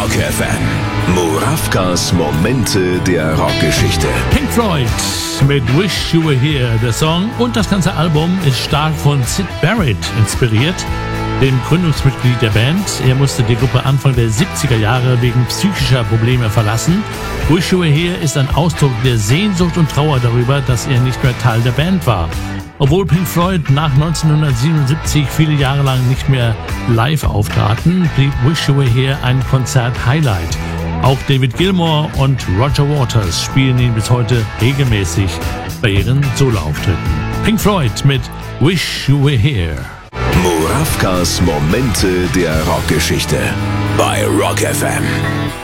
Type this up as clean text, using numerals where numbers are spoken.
Rock FM. Murawkas Momente der Rockgeschichte. Pink Floyd mit Wish You Were Here, der Song. Und das ganze Album ist stark von Syd Barrett inspiriert, dem Gründungsmitglied der Band. Er musste die Gruppe Anfang der 70er Jahre wegen psychischer Probleme verlassen. Wish You Were Here ist ein Ausdruck der Sehnsucht und Trauer darüber, dass er nicht mehr Teil der Band war. Obwohl Pink Floyd nach 1977 viele Jahre lang nicht mehr live auftraten, blieb Wish You Were Here ein Konzert-Highlight. Auch David Gilmour und Roger Waters spielen ihn bis heute regelmäßig bei ihren Soloauftritten. Pink Floyd mit Wish You Were Here. Murawkas Momente der Rockgeschichte bei Rock FM.